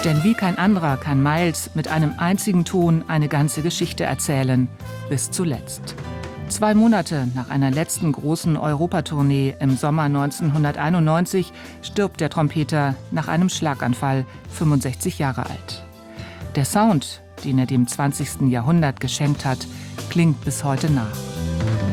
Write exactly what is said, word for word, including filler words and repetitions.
Denn wie kein anderer kann Miles mit einem einzigen Ton eine ganze Geschichte erzählen, bis zuletzt. Zwei Monate nach einer letzten großen Europatournee im Sommer neunzehnhunderteinundneunzig stirbt der Trompeter nach einem Schlaganfall, fünfundsechzig Jahre alt. Der Sound, den er dem zwanzigsten Jahrhundert geschenkt hat, klingt bis heute nach.